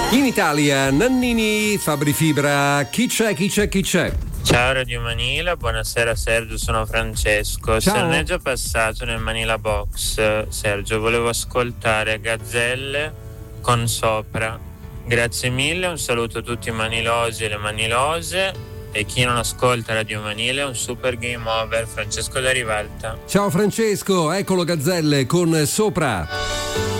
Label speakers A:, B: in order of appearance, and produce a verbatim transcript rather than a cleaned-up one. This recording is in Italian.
A: In Italia, Nannini, Fabri Fibra, chi c'è, chi c'è, chi c'è?
B: Ciao Radio Manila, buonasera Sergio, sono Francesco.
A: Ciao.
B: Se non è già passato nel Manila Box, Sergio, volevo ascoltare Gazzelle con Sopra. Grazie mille, un saluto a tutti i manilosi e le manilose, e chi non ascolta Radio Manila, un super game over. Francesco da Rivalta.
A: Ciao Francesco, eccolo Gazzelle con Sopra.